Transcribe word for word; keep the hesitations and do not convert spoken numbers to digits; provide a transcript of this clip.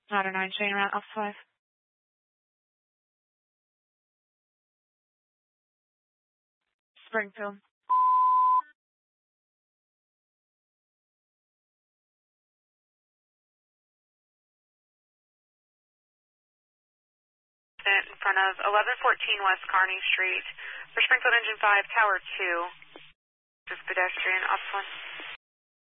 Ladder nine, chain around Alpha five. Springfield. In front of eleven fourteen West Kearney Street for Springfield Engine five, Tower two. This is pedestrian, Alpha one.